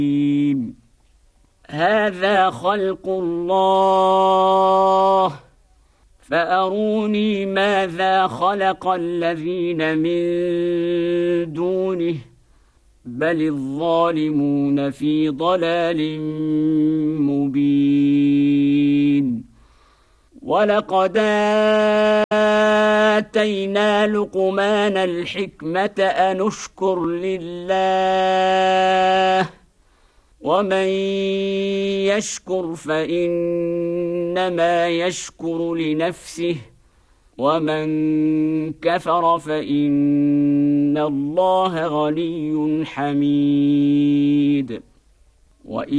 هذا خلق الله فأروني ماذا خلق الذين من دونه بل الظالمون في ضلال مبين ولقد آتينا لقمان الحكمة أن اشكر لله ومن يشكر فإنما يشكر لنفسه ومن كفر فإن الله غني حميد